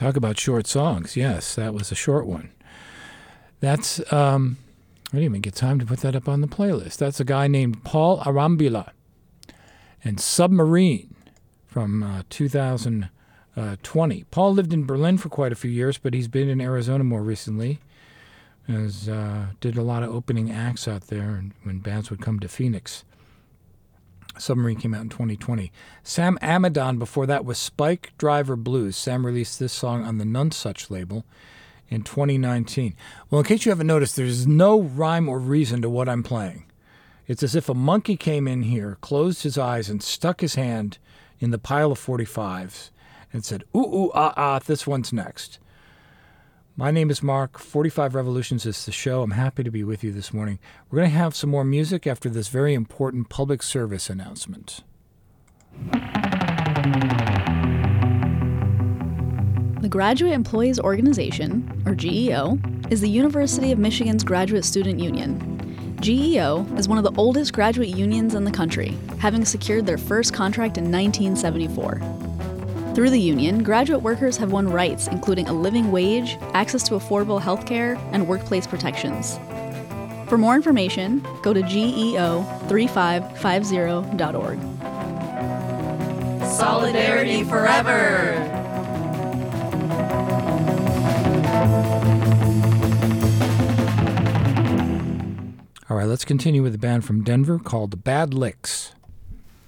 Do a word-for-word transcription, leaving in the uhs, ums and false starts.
Talk about short songs. Yes, that was a short one. That's, um, I didn't even get time to put that up on the playlist. That's a guy named Paul Arambula and Submarine from uh, two thousand twenty. Paul lived in Berlin for quite a few years, but he's been in Arizona more recently. As, uh, did a lot of opening acts out there when bands would come to Phoenix. Submarine came out in twenty twenty. Sam Amidon before that was Spike Driver Blues. Sam released this song on the Nonesuch label in twenty nineteen. Well, in case you haven't noticed, there's no rhyme or reason to what I'm playing. It's as if a monkey came in here, closed his eyes, and stuck his hand in the pile of forty-fives and said, ooh, ooh, ah, ah, this one's next. My name is Mark. forty-five Revolutions is the show. I'm happy to be with you this morning. We're going to have some more music after this very important public service announcement. The Graduate Employees Organization, or G E O, is the University of Michigan's graduate student union. G E O is one of the oldest graduate unions in the country, having secured their first contract in nineteen seventy-four. Through the union, graduate workers have won rights including a living wage, access to affordable health care, and workplace protections. For more information, go to G E O three five five zero dot org. Solidarity forever! All right, let's continue with a band from Denver called the Bad Licks.